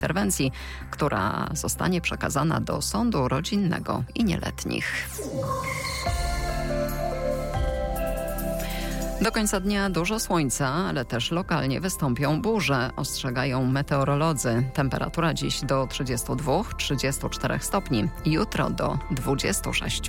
interwencji, która zostanie przekazana do sądu rodzinnego i nieletnich. Do końca dnia dużo słońca, ale też lokalnie wystąpią burze, ostrzegają meteorolodzy. Temperatura dziś do 32-34 stopni, jutro do 26.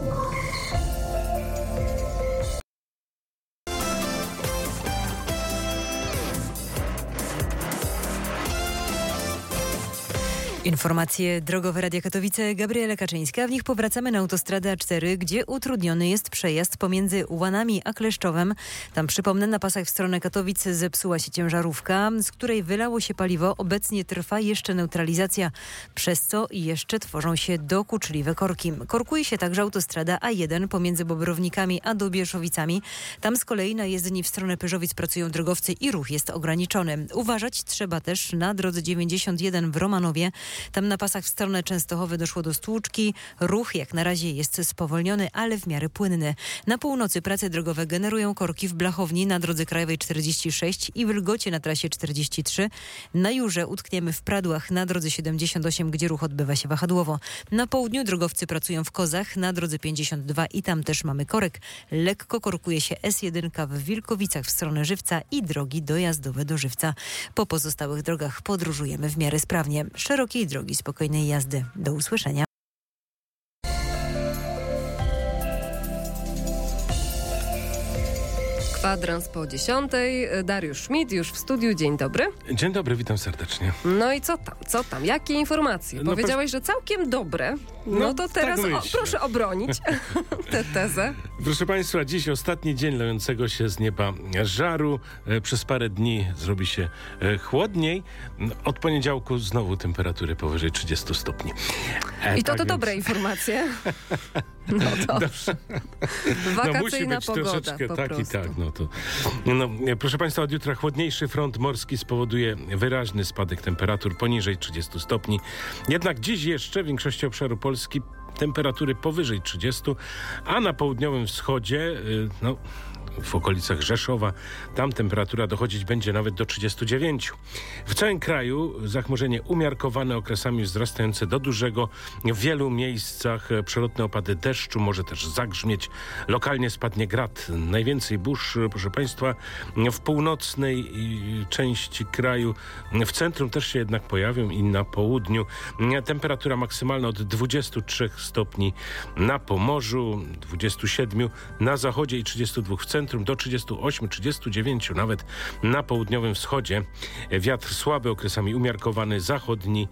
Informacje drogowe Radia Katowice, Gabriela Kaczyńska. W nich powracamy na autostradę A4, gdzie utrudniony jest przejazd pomiędzy Łanami a Kleszczowem. Tam, przypomnę, na pasach w stronę Katowic zepsuła się ciężarówka, z której wylało się paliwo. Obecnie trwa jeszcze neutralizacja, przez co jeszcze tworzą się dokuczliwe korki. Korkuje się także autostrada A1 pomiędzy Bobrownikami a Dobieszowicami. Tam z kolei na jezdni w stronę Pyrzowic pracują drogowcy i ruch jest ograniczony. Uważać trzeba też na drodze 91 w Romanowie. Tam na pasach w stronę Częstochowy doszło do stłuczki. Ruch jak na razie jest spowolniony, ale w miarę płynny. Na północy prace drogowe generują korki w Blachowni na drodze krajowej 46 i w Lgocie na trasie 43. Na Jurze utkniemy w Pradłach na drodze 78, gdzie ruch odbywa się wahadłowo. Na południu drogowcy pracują w Kozach na drodze 52 i tam też mamy korek. Lekko korkuje się S1 w Wilkowicach w stronę Żywca i drogi dojazdowe do Żywca. Po pozostałych drogach podróżujemy w miarę sprawnie. Szerokiej drogi spokojnej jazdy. Do usłyszenia. Kwadrans po 10. Dariusz Schmidt już w studiu. Dzień dobry. Dzień dobry, witam serdecznie. No i co tam? Co tam? Jakie informacje? Powiedziałeś, że całkiem dobre. No to teraz tak proszę obronić tę tezę. Proszę Państwa, dziś ostatni dzień lejącego się z nieba żaru. Przez parę dni zrobi się chłodniej. Od poniedziałku znowu temperatury powyżej 30 stopni. I to tak więc... dobre informacje. No dobrze. Wakacyjna musi być pogoda troszeczkę po tak prostu. i tak. Proszę Państwa, od jutra chłodniejszy front morski spowoduje wyraźny spadek temperatur poniżej 30 stopni. Jednak dziś jeszcze w większości obszaru Polski temperatury powyżej 30, a na południowym wschodzie, w okolicach Rzeszowa, tam temperatura dochodzić będzie nawet do 39. W całym kraju zachmurzenie umiarkowane, okresami wzrastające do dużego. W wielu miejscach przelotne opady deszczu, może też zagrzmieć. Lokalnie spadnie grad. Najwięcej burz, proszę Państwa, w północnej części kraju. W centrum też się jednak pojawią i na południu. Temperatura maksymalna od 23 stopni na Pomorzu, 27 na zachodzie i 32 w centrum, do 38-39 nawet na południowym wschodzie. Wiatr słaby, okresami umiarkowany, zachodni,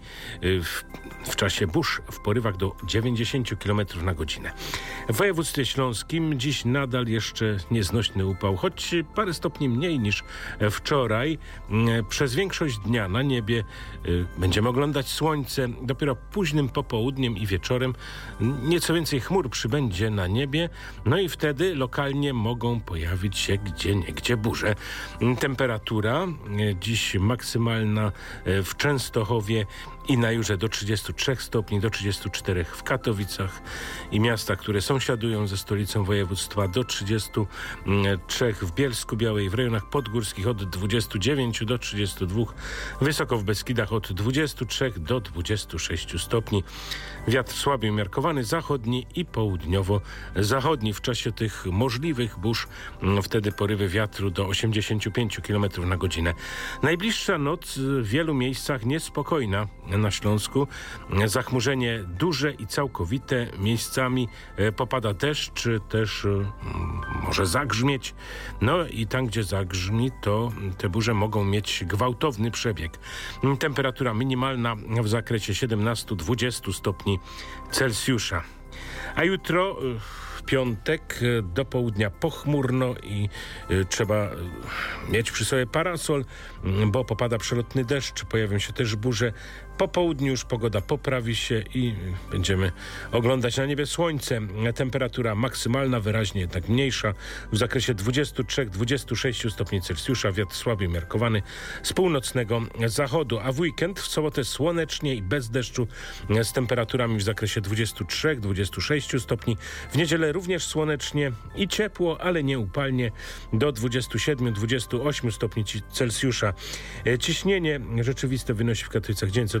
w czasie burz w porywach do 90 km na godzinę. W województwie śląskim dziś nadal jeszcze nieznośny upał, choć parę stopni mniej niż wczoraj. Przez większość dnia na niebie będziemy oglądać słońce. Dopiero późnym popołudniem i wieczorem nieco więcej chmur przybędzie na niebie, no i wtedy lokalnie mogą pojawić się gdzieniegdzie burze. Temperatura dziś maksymalna w Częstochowie i na Jurze do 33 stopni, do 34 w Katowicach i miastach, które sąsiadują ze stolicą województwa, do 33 w Bielsku-Białej, w rejonach podgórskich od 29 do 32, wysoko w Beskidach od 23 do 26 stopni. Wiatr słaby umiarkowany, zachodni i południowo-zachodni. W czasie tych możliwych burz wtedy porywy wiatru do 85 km na godzinę. Najbliższa noc w wielu miejscach niespokojna. Na Śląsku zachmurzenie duże i całkowite. Miejscami popada deszcz, też może zagrzmieć. No i tam, gdzie zagrzmi, to te burze mogą mieć gwałtowny przebieg. Temperatura minimalna w zakresie 17-20 stopni Celsjusza. A jutro w piątek do południa pochmurno i trzeba mieć przy sobie parasol, bo popada przelotny deszcz, pojawią się też burze. Po południu już pogoda poprawi się i będziemy oglądać na niebie słońce. Temperatura maksymalna, wyraźnie jednak mniejsza, w zakresie 23-26 stopni Celsjusza. Wiatr słaby umiarkowany z północnego zachodu. A w weekend, w sobotę słonecznie i bez deszczu z temperaturami w zakresie 23-26 stopni. W niedzielę również słonecznie i ciepło, ale nie upalnie, do 27-28 stopni Celsjusza. Ciśnienie rzeczywiste wynosi w Katowicach 900